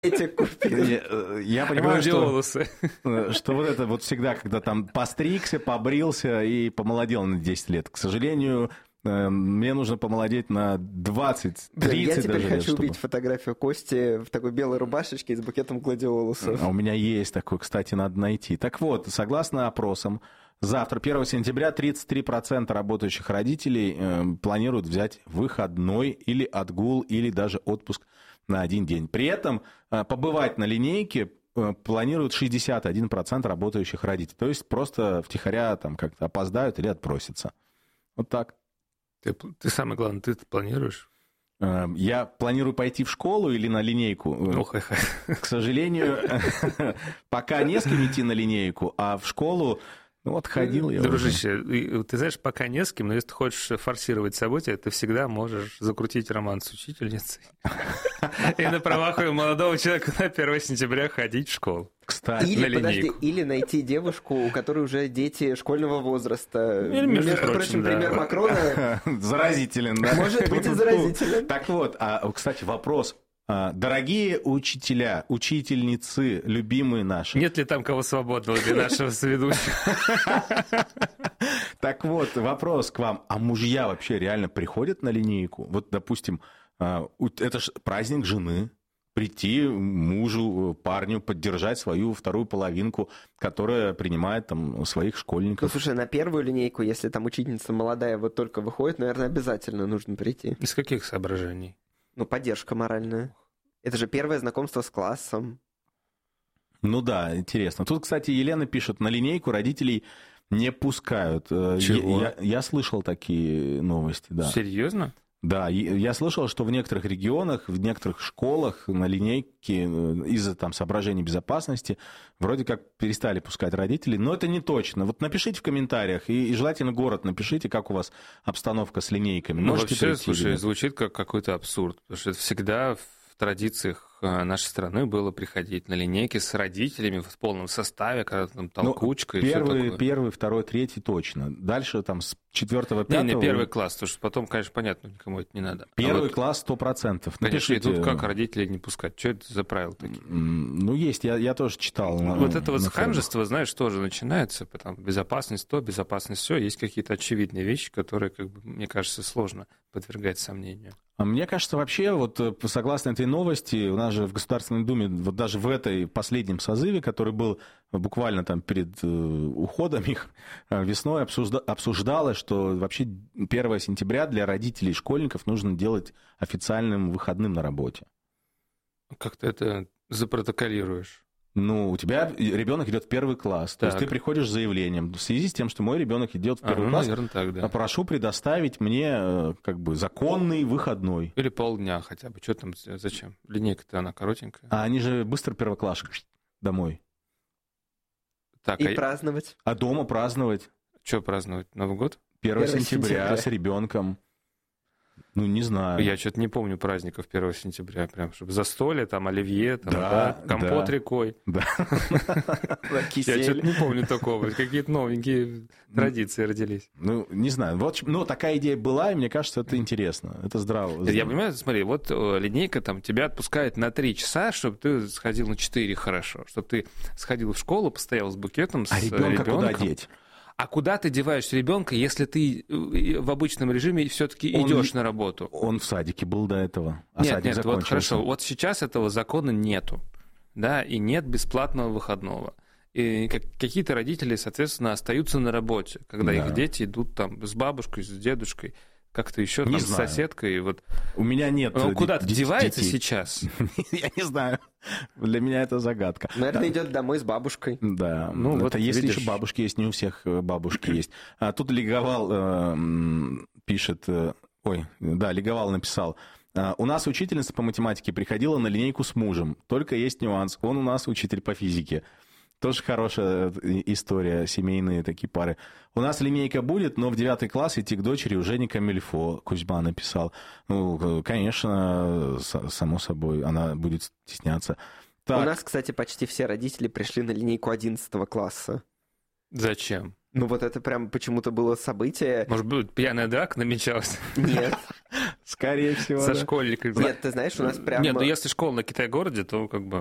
эти купили. Я понимаю, Гладиолусы. что вот это вот всегда, когда там постригся, побрился и помолодел на 10 лет. К сожалению, мне нужно помолодеть на 20, 30 Я теперь даже лет, хочу увидеть фотографию Кости в такой белой рубашечке и с букетом гладиолусов. А у меня есть такой, кстати, надо найти. Так вот, согласно опросам, завтра, 1 сентября, 33% работающих родителей планируют взять выходной или отгул, или даже отпуск на один день. При этом побывать на линейке планируют 61% работающих родителей. То есть просто втихаря там как-то опоздают или отпросятся. Вот так. Ты самое главное, ты планируешь? Я планирую пойти в школу или на линейку. К сожалению, пока не с кем идти на линейку, а в школу, ну вот ходил я. Дружище, ты знаешь, пока не с кем, но если ты хочешь форсировать события, ты всегда можешь закрутить роман с учительницей. И на правах молодого человека на 1 сентября ходить в школу. Кстати, или найти девушку, у которой уже дети школьного возраста. Между прочим, пример Макрона заразителен, да? Может быть и заразителен. Так вот, кстати, вопрос. Дорогие учителя, учительницы, любимые наши. Нет ли там кого свободного для нашего соведущего? Так вот, вопрос к вам. А мужья вообще реально приходят на линейку? Вот, допустим, это же праздник жены. Прийти мужу, парню, поддержать свою вторую половинку, которая принимает там своих школьников. Ну, слушай, на первую линейку, если там учительница молодая вот только выходит, наверное, обязательно нужно прийти. Из каких соображений? Ну, поддержка моральная. Это же первое знакомство с классом. Ну да, интересно. Тут, кстати, Елена пишет, на линейку родителей не пускают. Чего? Я слышал такие новости, да. Серьезно? Да, я слышал, что в некоторых регионах, в некоторых школах на линейке из-за там соображений безопасности вроде как перестали пускать родителей, но это не точно. Вот напишите в комментариях, и желательно город напишите, как у вас обстановка с линейками. Ну, Можете вообще, прийти, слушай, звучит как какой-то абсурд, потому что это всегда в традициях нашей страны было приходить на линейки с родителями в полном составе, когда там толкучка и все такое. Первый, второй, третий точно. Дальше там с 4-го, 5-го... Не, первый класс, потому что потом, конечно, понятно, никому это не надо. Первый класс 100%. Конечно, и тут как родителей не пускать? Что это за правила такие? Ну, есть, я тоже читал. Вот это вот ханжество, знаешь, тоже начинается, потому безопасность то, безопасность все. Есть какие-то очевидные вещи, которые, как бы, мне кажется, сложно подвергать сомнению. Мне кажется, вообще, вот согласно этой новости, у нас же в Государственной Думе, вот даже в этой последнем созыве, который был буквально там перед уходом их весной, обсуждалось, что вообще 1 сентября для родителей и школьников нужно делать официальным выходным на работе. Как ты это запротоколируешь? Ну, у тебя ребенок идет в 1 класс, то есть ты приходишь с заявлением. В связи с тем, что мой ребенок идет в 1 класс, наверное, так, да. Прошу предоставить мне как бы законный выходной. Или полдня хотя бы. Что там, зачем? Линейка-то она коротенькая. А они же быстро первоклашек домой. Так, и праздновать. А дома праздновать. Что праздновать? Новый год? 1 сентября с ребенком. Ну, не знаю. Я что-то не помню праздников 1 сентября, прям, чтобы застолье, там, оливье, там, компот рекой. Да. Я что-то не помню такого. Какие-то новенькие традиции родились. Ну, не знаю. Вот, ну, такая идея была, и мне кажется, это интересно. Это здраво. Я понимаю, смотри, вот линейка там тебя отпускает на 3 часа, чтобы ты сходил на 4 хорошо, чтобы ты сходил в школу, постоял с букетом, с ребенком. А ребенка куда деть? А куда ты деваешь ребенка, если ты в обычном режиме все-таки идешь на работу? Он в садике был до этого. Нет, вот хорошо. Вот сейчас этого закона нету, да, и нет бесплатного выходного. И какие-то родители, соответственно, остаются на работе, когда их дети идут там с бабушкой, с дедушкой, как-то еще там с соседкой. Вот. У меня нет. Он куда-то девается сейчас? Я не знаю. Для меня это загадка. Наверное, идет домой с бабушкой. Да. Ну, это если еще бабушки есть, не у всех бабушки есть. А тут Лиговал пишет... Лиговал написал. У нас учительница по математике приходила на линейку с мужем. Только есть нюанс. Он у нас учитель по физике. Тоже хорошая история, семейные такие пары. У нас линейка будет, но в 9 класс идти к дочери уже не камильфо, Кузьма написал. Ну, конечно, само собой, она будет стесняться. Так. У нас, кстати, почти все родители пришли на линейку 11 класса. Зачем? Ну, вот это прям почему-то было событие. Может быть, пьяная драка намечалась? Нет. Скорее всего, со школьниками. Нет, ты знаешь, у нас прям... Нет, ну если школа на Китай-городе, то как бы...